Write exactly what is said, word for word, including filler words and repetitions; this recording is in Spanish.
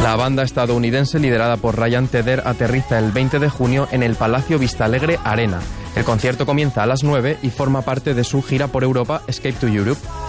La banda estadounidense liderada por Ryan Tedder aterriza el veinte de junio en el Palacio Vistalegre Arena. El concierto comienza a las nueve y forma parte de su gira por Europa Escape to Europe.